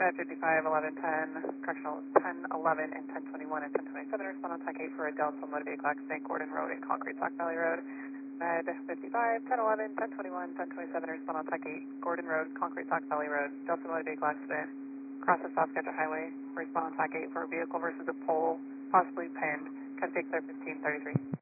Med 55, 11, 10, correctional 10, 11, and 10, 21, and 10, 27, respond on Tech 8 for a Delta motor vehicle accident, Gordon Road and Concrete Sauk Valley Road. Med 55, 10, 11, 10, 21, 10, 27, respond on Tech 8, Gordon Road, Concrete Sauk Valley Road, Delta motor vehicle accident, across the South Sketcher Highway, respond on Tech 8 for a vehicle versus a pole, possibly pinned, can take clear 1533.